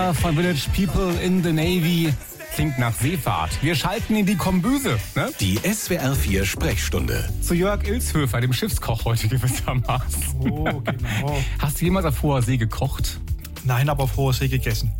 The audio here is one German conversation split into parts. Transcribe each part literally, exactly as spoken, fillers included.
Von Village People in the Navy klingt nach Seefahrt. Wir schalten in die Kombüse. Ne? Die S W R vier Sprechstunde. Zu Jörg Ilshöfer, dem Schiffskoch heute gewissermaßen. Oh, genau. Hast du jemals auf hoher See gekocht? Nein, aber auf hoher See gegessen.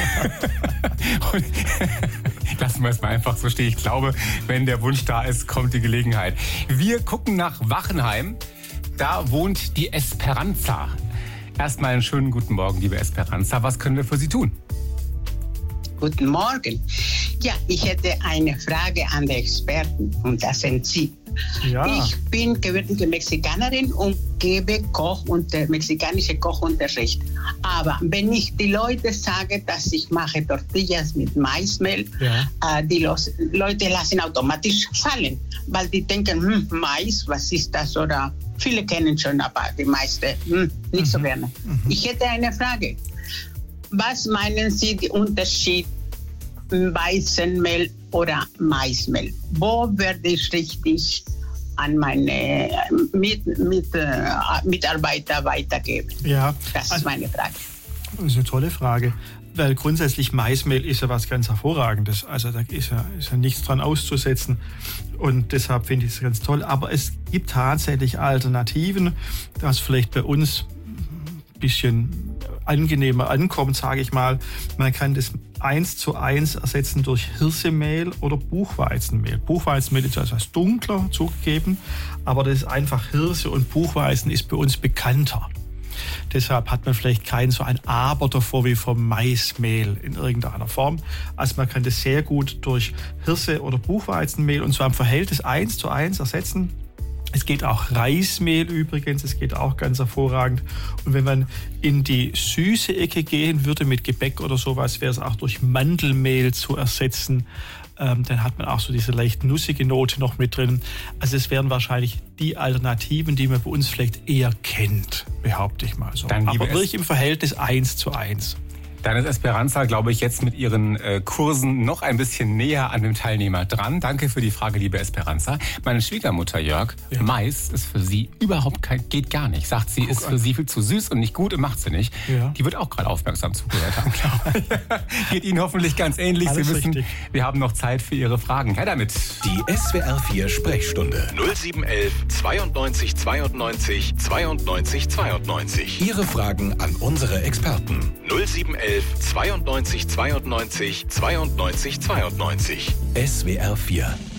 Lassen wir es mal einfach so stehen. Ich glaube, wenn der Wunsch da ist, kommt die Gelegenheit. Wir gucken nach Wachenheim. Da wohnt die Esperanza. Erstmal einen schönen guten Morgen, liebe Esperanza. Was können wir für Sie tun? Guten Morgen. Ja, ich hätte eine Frage an die Experten und das sind Sie. Ja. Ich bin gebürtige Mexikanerin und gebe Koch und mexikanische Kochunterricht. Aber wenn ich die Leute sage, dass ich mache Tortillas mit Maismehl, Ja. äh, die los, Leute lassen automatisch fallen, weil die denken, hm, Mais, was ist das? Oder viele kennen schon, aber die meisten hm, nicht Mhm. so gerne. Mhm. Ich hätte eine Frage. Was meinen Sie den Unterschied Weizenmehl oder Maismehl? Wo werde ich richtig an meine mit, mit, äh, Mitarbeiter weitergeben? Ja, Das ist also, meine Frage. das ist eine tolle Frage. Weil grundsätzlich Maismehl ist ja was ganz Hervorragendes. Also da ist ja, ist ja nichts dran auszusetzen. Und deshalb finde ich es ganz toll. Aber es gibt tatsächlich Alternativen, das vielleicht bei uns ein bisschen angenehmer ankommt, sage ich mal. Man kann das eins zu eins ersetzen durch Hirsemehl oder Buchweizenmehl. Buchweizenmehl ist etwas dunkler zugegeben, aber das ist einfach Hirse und Buchweizen ist bei uns bekannter. Deshalb hat man vielleicht kein so ein Aber davor wie vom Maismehl in irgendeiner Form. Also man kann das sehr gut durch Hirse oder Buchweizenmehl und zwar im Verhältnis eins zu eins ersetzen. Es geht auch Reismehl übrigens, es geht auch ganz hervorragend. Und wenn man in die süße Ecke gehen würde mit Gebäck oder sowas, wäre es auch durch Mandelmehl zu ersetzen. Ähm, dann hat man auch so diese leicht nussige Note noch mit drin. Also es wären wahrscheinlich die Alternativen, die man bei uns vielleicht eher kennt, behaupte ich mal so. Dann, aber liebe wirklich im Verhältnis eins zu eins. Dann ist Esperanza, glaube ich, jetzt mit ihren äh, Kursen noch ein bisschen näher an dem Teilnehmer dran. Danke für die Frage, liebe Esperanza. Meine Schwiegermutter, Jörg, Ja. Mais ist für sie überhaupt kein, geht gar nicht. Sagt sie, Guck ist für an. sie viel zu süß und nicht gut und macht sie nicht. Ja. Die wird auch gerade aufmerksam zugehört haben, glaube ich. Geht Ihnen hoffentlich ganz ähnlich. Alles Sie wissen, richtig. wir haben noch Zeit für Ihre Fragen. Her damit. Die S W R vier Sprechstunde. null sieben eins eins zweiundneunzig zweiundneunzig zweiundneunzig zweiundneunzig. Ihre Fragen an unsere Experten. null sieben eins eins zweiundneunzig zweiundneunzig zweiundneunzig zweiundneunzig. S W R vier.